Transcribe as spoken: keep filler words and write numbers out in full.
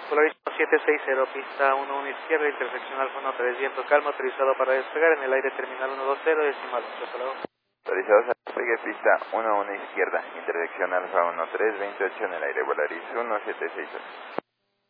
Polaris siete seis cero, pista uno uno izquierda, intersección Alfa uno tres, viento calmo, autorizado para despegar en el aire terminal uno dos cero, decimal ocho, hasta luego. Autorizado a despegue, pista uno uno izquierda, intersección Alfa uno tres, veintiocho en el aire, Polaris uno siete seis cero.